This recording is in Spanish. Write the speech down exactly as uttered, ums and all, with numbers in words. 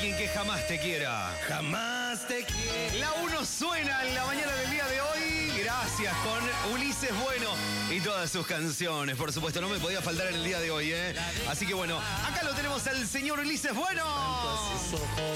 alguien que jamás te quiera. Jamás te quiero. La uno suena en la mañana del día de hoy. Gracias con Ulises Bueno y todas sus canciones. Por supuesto, no me podía faltar en el día de hoy, ¿eh? Así que bueno, acá lo tenemos al señor Ulises Bueno.